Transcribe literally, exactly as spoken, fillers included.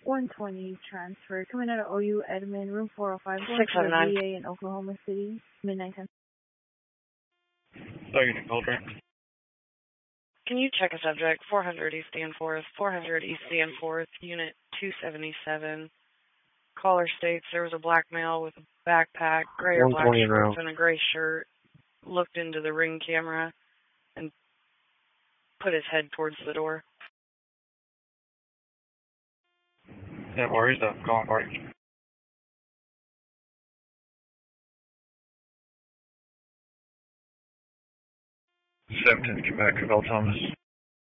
one twenty transfer. Coming out of O U Edmond, room four oh five, going six to seven the nine. V A in Oklahoma City, midnight time. Sorry, Coltrane. Can you check a subject? four hundred East Danforth, four hundred East Danforth, unit two seventy-seven. Caller states there was a black male with a backpack, gray or black shorts, and a gray shirt, looked into the ring camera, and put his head towards the door. Yeah, where is that? Calling party. seventeen, Quebec, Val Thomas.